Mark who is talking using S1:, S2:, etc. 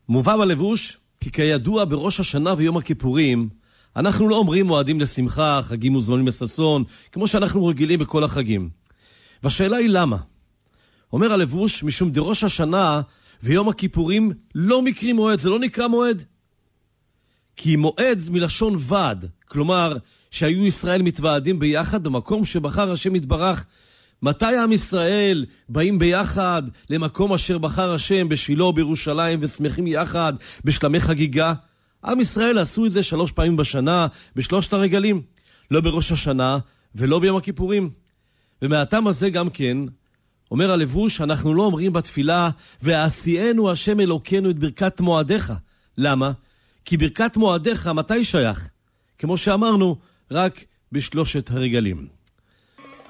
S1: מובא בלבוש כי כידוע בראש השנה ויום הכיפורים אנחנו לא אומרים מועדים לשמחה, חגים וזמנים לששון, כמו שאנחנו רגילים בכל החגים. והשאלה היא למה? אומר הלבוש, משום דראש השנה ויום הכיפורים לא מקרי מועד, זה לא נקרא מועד. כי מועד מלשון ועד, כלומר שהיו ישראל מתוועדים ביחד במקום שבחר השם יתברך. מתי עם ישראל באים ביחד למקום אשר בחר השם בשילה בירושלים ושמחים יחד בשלמי חגיגה? עם ישראל עשו את זה 3 פעמים בשנה בשלושת הרגלים, לא בראש השנה ולא ביום הכיפורים. ומהטעם הזה גם כן אומר הלבוש, אנחנו לא אומרים בתפילה ועשיינו השם אלוקינו את ברכת מועדיך. למה? כי ברכת מועדיך מתי שייך? כמו שאמרנו, רק בשלושת הרגלים.